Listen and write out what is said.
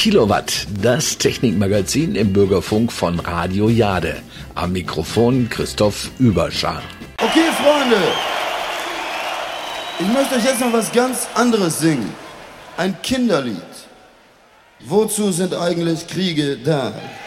Kilowatt, das Technikmagazin im Bürgerfunk von Radio Jade. Am Mikrofon Christoph Überschan. Okay, Freunde, ich möchte euch jetzt noch was ganz anderes singen. Ein Kinderlied. Wozu sind eigentlich Kriege da?